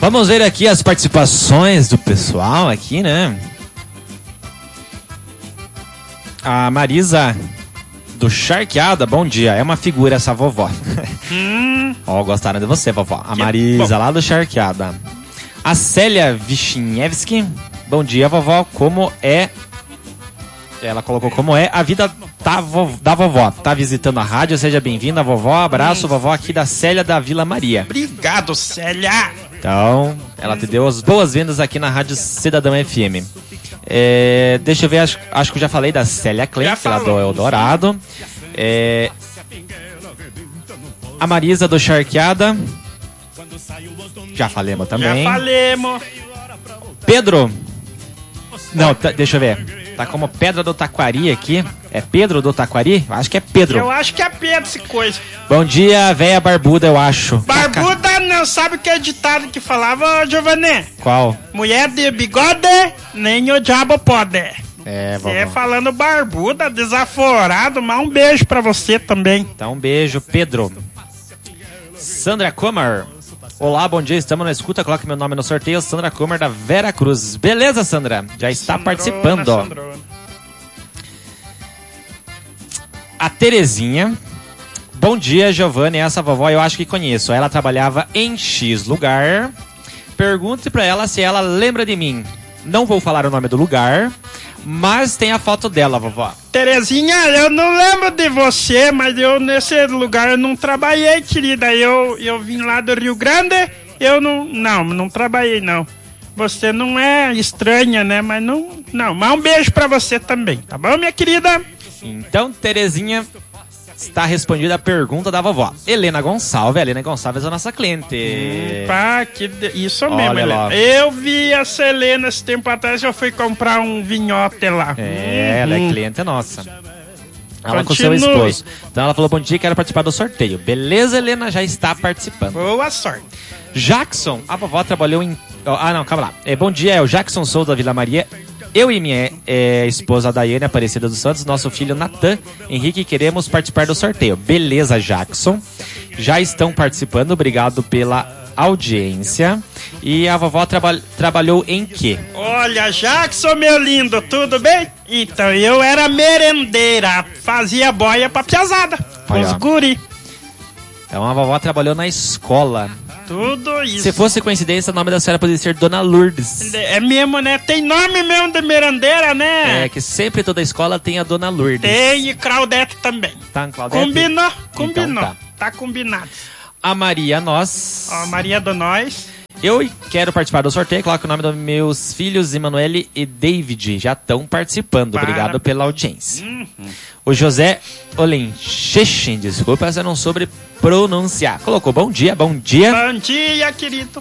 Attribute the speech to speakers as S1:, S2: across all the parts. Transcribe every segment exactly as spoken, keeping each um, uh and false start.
S1: Vamos ver aqui as participações do pessoal aqui, né? A Marisa do Charqueada, bom dia. É uma figura essa vovó.
S2: Hum.
S1: Ó, oh, gostaram de você, vovó. A
S2: Que
S1: Marisa
S2: bom.
S1: lá do Charqueada. A Célia Vichinevski, bom dia, vovó. Como é... Ela colocou como é a vida da, vo... da vovó. Tá visitando a rádio, seja bem-vinda, vovó. Abraço, vovó, aqui da Célia da Vila Maria.
S2: Obrigado, Célia.
S1: Então, ela te deu as boas-vindas aqui na Rádio Cidadão F M. É, deixa eu ver, acho, acho que eu já falei da Célia Klein, lá do Eldorado. É, a Marisa do Charqueada. Já falemos também.
S2: Já falemos.
S1: Pedro. Não, tá, deixa eu ver. Tá como Pedra do Taquari aqui. É Pedro do Taquari? Eu acho que é Pedro.
S2: Eu acho que é Pedro esse coisa.
S1: Bom dia, véia barbuda, eu acho.
S2: Barbuda não sabe o que é ditado que falava, Giovanni?
S1: Qual?
S2: Mulher de bigode, nem o diabo pode.
S1: É, vovó.
S2: Você falando barbuda, desaforado, mas um beijo pra você também.
S1: Então, um beijo, Pedro. Sandra Comer. Olá, bom dia, estamos na escuta, coloque meu nome no sorteio, Sandra Comer da Vera Cruz. Beleza, Sandra? Já está
S2: Sandrona,
S1: participando.
S2: Sandrona.
S1: A Terezinha. Bom dia, Giovanni, essa vovó eu acho que conheço. Ela trabalhava em X lugar. Pergunte pra ela se ela lembra de mim. Não vou falar o nome do lugar, mas tem a foto dela, vovó.
S2: Terezinha, eu não lembro de você, mas eu nesse lugar eu não trabalhei, querida. Eu, eu vim lá do Rio Grande, eu não... Não, não trabalhei, não. Você não é estranha, né? Mas não... Não, mas um beijo pra você também, tá bom, minha querida?
S1: Então, Terezinha, está respondida a pergunta da vovó. Helena Gonçalves, a Helena Gonçalves é a nossa cliente.
S2: Hum, pá, que de... Isso
S1: Olha
S2: mesmo, Helena.
S1: lá.
S2: Eu vi a Helena esse tempo atrás, eu fui comprar um vinhote lá.
S1: É, ela é
S2: Hum.
S1: cliente nossa. Ela com seu
S2: Continue.
S1: esposo. Então ela falou, bom dia, quero participar do sorteio. Beleza, Helena, já está participando.
S2: Boa sorte.
S1: Jackson, a vovó trabalhou em... Ah, não, calma lá. É, bom dia, é o Jackson Souza da Vila Maria. Eu e minha é, esposa Daiane Aparecida dos Santos, nosso filho Natan Henrique, queremos participar do sorteio. Beleza, Jackson. Já estão participando, obrigado pela audiência. E a vovó traba trabalhou em quê?
S2: Olha, Jackson, meu lindo, tudo bem? Então, eu era merendeira, fazia boia pra piazada,
S1: Olha.
S2: os guri.
S1: Então a vovó trabalhou na escola.
S2: Tudo isso.
S1: Se fosse coincidência, o nome da senhora poderia ser Dona Lourdes.
S2: É mesmo, né? Tem nome mesmo de merendeira, né?
S1: É, que sempre toda escola tem a Dona Lourdes.
S2: Tem e Claudete também.
S1: Tá, Claudete?
S2: Combinou, combinou.
S1: Então
S2: tá.
S1: tá.
S2: tá combinado.
S1: A Maria Nós.
S2: Ó, Maria do Nós.
S1: Eu quero participar do sorteio, coloco o nome dos meus filhos, Emanuele e David. Já estão participando.
S2: Para.
S1: Obrigado pela audiência.
S2: Uhum.
S1: O José Olenchechen, desculpa, essa eu não soube pronunciar. Colocou bom dia, bom dia.
S2: Bom dia, querido.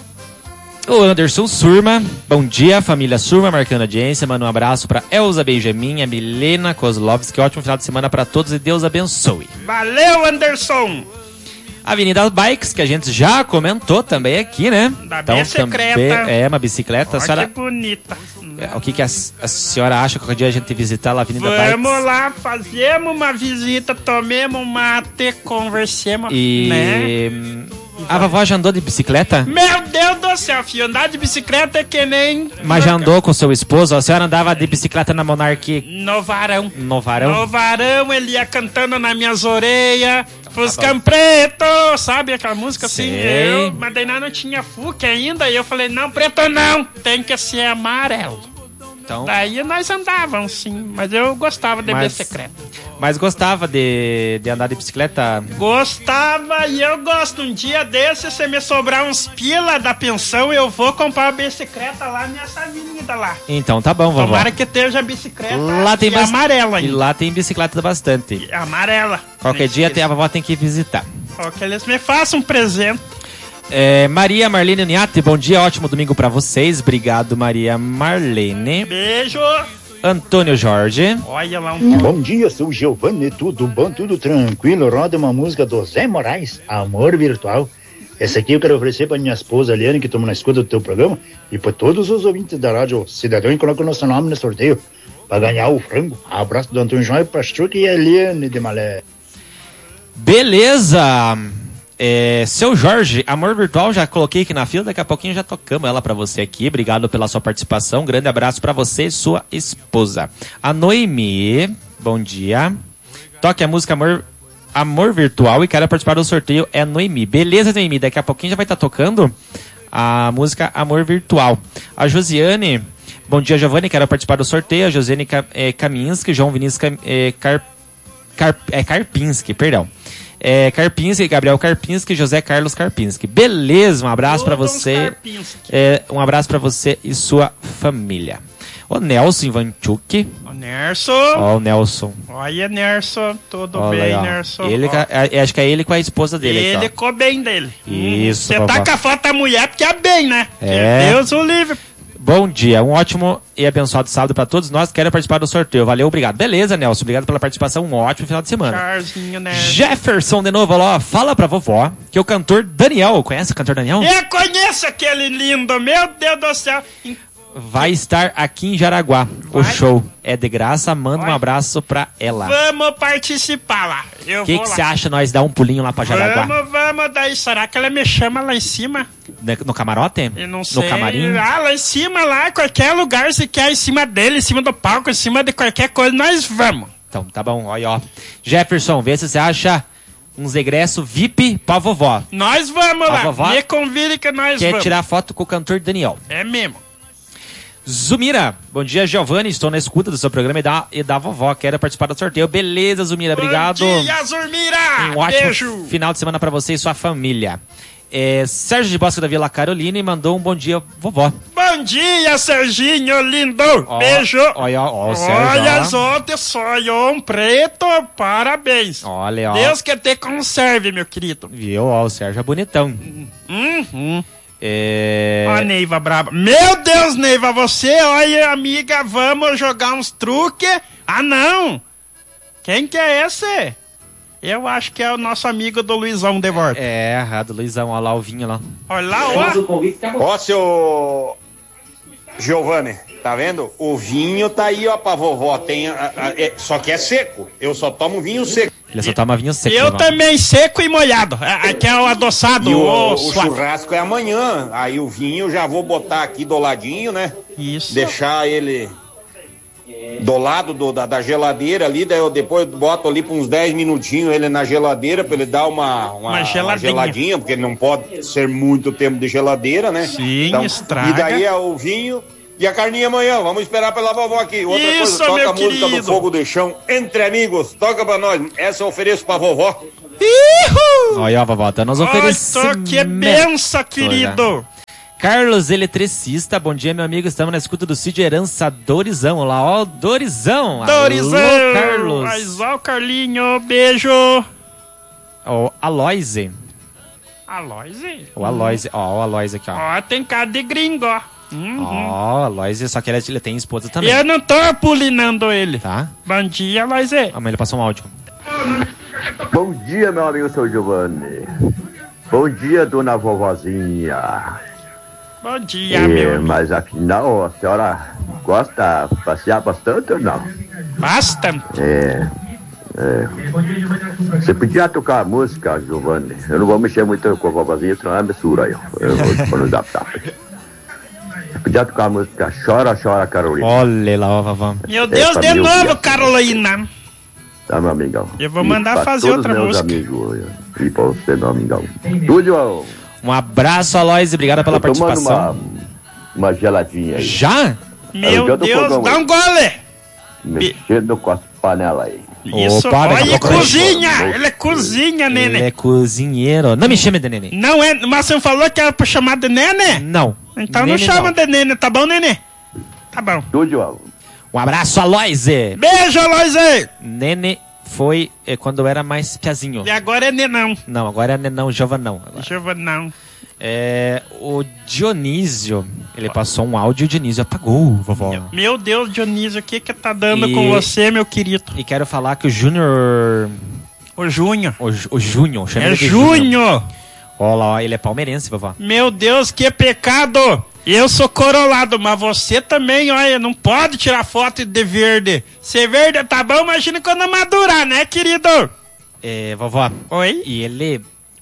S1: O Anderson Surma, bom dia, família Surma, marcando audiência. Manda um abraço para Elza Benjamin, a Milena Kozlovski. Ótimo final de semana para todos e Deus abençoe.
S2: Valeu, Anderson.
S1: Avenida Bikes, que a gente já comentou também aqui, né?
S2: Da bicicleta.
S1: Também é uma bicicleta. A
S2: Olha
S1: senhora,
S2: que bonita.
S1: é, o que, que a, a senhora acha que qualquer dia a gente visitar lá a Avenida Bikes?
S2: Vamos lá, fazemos uma visita, tomemos um mate, conversemos,
S1: E
S2: né?
S1: a vovó já andou de bicicleta?
S2: Meu Deus do céu, filho, andar de bicicleta é que nem...
S1: Mas já andou com seu esposo? A senhora andava de bicicleta na Monark
S2: No varão.
S1: no varão?
S2: No varão, ele ia cantando nas minhas orelhas, Fuscão
S1: bom.
S2: Preto, sabe aquela música assim?
S1: Sei.
S2: Eu, mas daí nós não tinha F U C ainda, e eu falei, não, preto não, tem que ser amarelo.
S1: Então,
S2: Daí nós andávamos, sim, mas eu gostava de
S1: Mas-
S2: bicicleta.
S1: mas gostava de, de andar de bicicleta?
S2: Gostava e eu gosto. Um dia desse, se me sobrar uns pila da pensão, eu vou comprar uma bicicleta lá nessa avenida lá.
S1: Então tá bom, vovó.
S2: Tomara que esteja bicicleta
S1: Lá tem
S2: e
S1: bas-
S2: amarela
S1: E
S2: ainda.
S1: lá tem bicicleta bastante.
S2: Amarela.
S1: Qualquer dia tem, a vovó tem que visitar.
S2: Ó, que eles me façam um presente.
S1: É, Maria Marlene Uniati, bom dia, ótimo domingo pra vocês. Obrigado, Maria Marlene.
S2: Beijo.
S1: Antônio Jorge.
S2: Olha lá um...
S3: Bom dia, sou o Giovanni, tudo bom, tudo tranquilo. Roda uma música do Zé Moraes, Amor Virtual. Essa aqui eu quero oferecer para minha esposa Eliane, que toma na escuta do teu programa, e para todos os ouvintes da Rádio Cidadão, e coloca o nosso nome no sorteio para ganhar o frango. Abraço do Antônio João, Pachuca e Eliane de Malé.
S1: Beleza. É, seu Jorge, Amor Virtual, já coloquei aqui na fila, daqui a pouquinho já tocamos ela pra você aqui. Obrigado pela sua participação. Grande abraço pra você e sua esposa. A Noemi, bom dia. Toque a música Amor, Amor Virtual e quero participar do sorteio. É Noemi. Beleza, Noemi? Daqui a pouquinho já vai estar tá tocando a música Amor Virtual. A Josiane, bom dia, Giovanni, quero participar do sorteio. A Josiane é, Kaminski, João Vinícius é, Car, Car, é, Karpinski, perdão. É, Karpinski, Gabriel Karpinski, José Carlos Karpinski. Beleza, um abraço para você. É, um abraço para você e sua família. O Nelson Ivanchuk.
S2: O Nelson.
S1: Ó, o Nelson.
S2: Olha, Nelson, tudo
S1: Olha
S2: bem,
S1: aí,
S2: Nelson.
S1: Ele, a, acho que é ele com a esposa dele.
S2: Ele
S1: aqui,
S2: ficou bem dele.
S1: Isso,
S2: Você tá com a foto da mulher porque é bem, né?
S1: É.
S2: Deus o livre.
S1: Bom dia, um ótimo e abençoado sábado para todos nós. Quero participar do sorteio. Valeu, obrigado. Beleza, Nelson, obrigado pela participação. Um ótimo final de semana.
S2: Charzinho, né?
S1: Jefferson de novo, ó, fala pra vovó que o cantor Daniel, conhece o cantor Daniel?
S2: Eu conheço aquele lindo, meu Deus do céu.
S1: Vai estar aqui em Jaraguá.
S2: Vai?
S1: O show é de graça. Manda
S2: Vai?
S1: um abraço pra ela.
S2: Vamos participar lá.
S1: O que você acha nós dar um pulinho lá pra Jaraguá?
S2: Vamos, vamos. Daí, será que ela me chama lá em cima?
S1: No camarote?
S2: Eu não sei.
S1: No camarim?
S2: Ah, lá em cima, lá, qualquer lugar, se quer, em cima dele, em cima do palco, em cima de qualquer coisa, nós vamos.
S1: Então, tá bom. Olha, ó. Jefferson, vê se você acha uns egressos V I P pra vovó.
S2: Nós vamos
S1: A
S2: lá.
S1: vovó
S2: Me convide que nós
S1: Quer
S2: vamos.
S1: tirar foto com o cantor Daniel.
S2: É mesmo.
S1: Zumira, bom dia, Giovanni, estou na escuta do seu programa e da, e da vovó, quero participar do sorteio. Beleza, Zumira, obrigado.
S2: Bom dia, Zumira!
S1: Um ótimo
S2: Beijo.
S1: final de semana pra você e sua família. É, Sérgio de Bosque da Vila Carolina mandou um bom dia, vovó.
S2: Bom dia, Serginho lindo.
S1: Ó,
S2: Beijo.
S1: Olha, ó, o Sérgio.
S2: Olha
S1: ó.
S2: só, te sonho um preto, parabéns.
S1: Olha, ó.
S2: Deus que te conserve, meu querido.
S1: Viu, ó, o Sérgio é bonitão.
S2: Uhum.
S1: É...
S2: Ó, a Neiva braba. Meu Deus, Neiva, você, olha, amiga, vamos jogar uns truques. Ah, não. Quem que é esse? Eu acho que é o nosso amigo do Luizão de volta.
S1: É, a do Luizão, olha lá o vinho lá.
S2: Olha lá, ó.
S4: Ó, seu Giovanni, tá vendo? O vinho tá aí, ó, pra vovó. Tem, a, a, é, só que é seco. Eu só tomo vinho seco.
S1: Ele só toma vinho seco.
S2: Eu
S1: vovó.
S2: também, seco e molhado. Aqui é o adoçado.
S4: E o,
S2: o
S4: o
S2: suave.
S4: churrasco é amanhã. Aí o vinho eu já vou botar aqui do ladinho, né?
S2: Isso.
S4: Deixar ele do lado do, da, da geladeira ali. Daí eu depois boto ali por uns dez minutinhos ele na geladeira pra ele dar uma, uma,
S2: Uma geladinha.
S4: uma geladinha, porque não pode ser muito tempo de geladeira, né?
S2: Sim, estraga.
S4: E daí é o vinho e a carninha amanhã. Vamos esperar pela vovó aqui. Outra
S2: Isso,
S4: coisa, toca
S2: meu
S4: a música
S2: querido.
S4: do Fogo de Chão Entre Amigos. Toca pra nós. Essa eu ofereço pra vovó.
S2: Ihu!
S1: Olha, ó, vovó, tá nos
S2: Ai,
S1: oferecendo.
S2: tô que benção, querido.
S1: Carlos Eletricista, bom dia, meu amigo. Estamos na escuta do Cid Herança Dorizão. Olá, ó, Dorizão.
S2: Dorizão.
S1: Alô, Carlos.
S2: Mas ó, Carlinho, beijo.
S1: Ó, Aloise.
S2: Aloise?
S1: O Aloise, ó, o Aloise aqui, ó.
S2: Ó, tem cara de gringo, ó. Uhum.
S1: Ó, Aloise, só que ele, ele tem esposa também.
S2: Eu não tô pulinando ele.
S1: Tá?
S2: Bom dia, Aloise.
S1: Ah, mas ele passou um áudio.
S5: Bom dia, meu amigo seu Giovanni. Bom dia, dona vovozinha.
S2: Bom dia,
S5: É,
S2: meu.
S5: mas afinal, a senhora gosta de passear bastante ou não?
S2: Bastante.
S5: É, é. Você podia tocar a música, Giovanni? Eu não vou mexer muito com a vovozinha, senão ela me sura aí. Eu vou pôr no zap zap. Você podia tocar a música Chora, Chora, Carolina.
S1: Olha lá, ó, vovó.
S2: Meu Deus,
S5: Essa
S2: de
S5: meu
S2: novo,
S5: dia.
S2: Carolina.
S5: Tá, meu amigão?
S2: Eu vou
S5: E
S2: mandar
S5: pra
S2: fazer
S5: todos
S2: outra
S5: meus
S2: música.
S5: amigos, e pra você, meu amigão. Tudo,
S1: Um abraço, Aloise. Obrigado pela
S5: tô tomando
S1: participação.
S5: uma, uma geladinha aí.
S1: Já?
S2: Meu
S5: Eu tô
S2: Deus,
S5: fogão,
S2: dá um
S5: hein?
S2: gole.
S5: Mexendo com as panelas aí.
S2: Isso,
S1: Opa, daqui a
S2: olha,
S1: pouco
S2: cozinha.
S5: eu-
S2: Ele é cozinha,
S1: Ele
S2: nene.
S1: é cozinheiro. Não me chame de neném.
S2: Não é, mas você falou que era pra chamar de nene?
S1: Não.
S2: Então
S1: Nene,
S2: não chama
S1: não.
S2: de nene, tá bom, nene? Tá bom.
S5: Tudo,
S1: Um abraço, Aloise.
S2: Beijo, Aloise.
S1: Nene foi é, quando eu era mais piazinho.
S2: E agora é nenão.
S1: Não, agora é nenão, Giovanão. Agora.
S2: Giovanão.
S1: É, o Dionísio, ele passou um áudio e o Dionísio apagou, vovó.
S2: Meu Deus, Dionísio, o que que tá dando
S1: E-
S2: com você, meu querido?
S1: E quero falar que o Júnior...
S2: O Júnior.
S1: O, Ju- o Júnior, chama
S2: É
S1: ele de
S2: Júnior.
S1: Olha lá, ó, ele é palmeirense, vovó.
S2: Meu Deus, que pecado. Eu sou corolado, mas você também, olha, não pode tirar foto de verde. Ser verde tá bom, imagina quando madurar, né, querido?
S1: É, vovó.
S2: Oi?
S1: E ele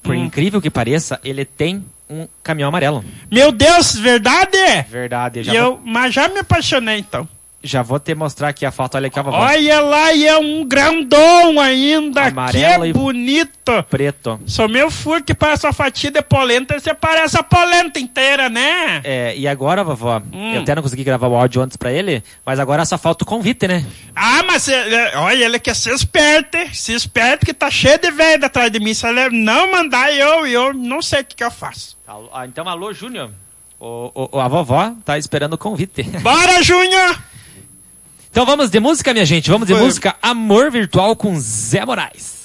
S1: por
S2: Hum.
S1: incrível que pareça, ele tem um caminhão amarelo.
S2: Meu Deus, verdade?
S1: Verdade. Já,
S2: E
S1: vou,
S2: eu, mas já me apaixonei, então.
S1: já vou te mostrar aqui a foto. Olha aqui a vovó.
S2: Olha lá, e é um grandão ainda.
S1: Amarelo
S2: que
S1: e-
S2: bonito.
S1: Preto.
S2: Sou meu furo que parece uma fatia de polenta, você parece a polenta inteira, né?
S1: É, e agora, vovó,
S2: Hum.
S1: eu até não consegui gravar o áudio antes pra ele, mas agora só falta o convite, né?
S2: Ah, mas ele- olha, ele quer ser esperto, hein? Se esperto que tá cheio de velho atrás de mim. Se ele não mandar eu, eu não sei o que, que eu faço.
S1: Alô- ah, então, alô, Júnior. O, o- a vovó tá esperando o convite.
S2: Bora, Júnior!
S1: Então vamos de música, minha gente. Vamos de
S2: Vamos.
S1: música Amor Virtual com Zé Moraes.